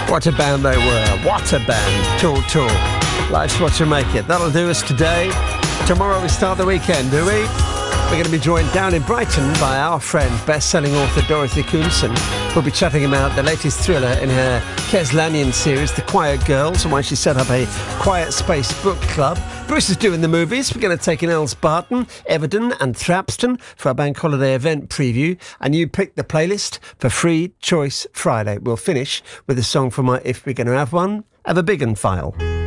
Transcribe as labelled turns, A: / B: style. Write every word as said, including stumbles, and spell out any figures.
A: What a band they were. What a band. Tool Tool. Life's what you make it. That'll do us today. Tomorrow we start the weekend, do we? We're going to be joined down in Brighton by our friend, best-selling author Dorothy Coulson. We'll be chatting about the latest thriller in her Kes Lanyon series, The Quiet Girls, and why she set up a Quiet Space book club. Bruce is doing the movies. We're going to take in Elsbarton, Everton and Thrapston for our Bank Holiday event preview. And you pick the playlist for Free Choice Friday. We'll finish with a song from my If We're Going to Have One, Have a Big 'Un file.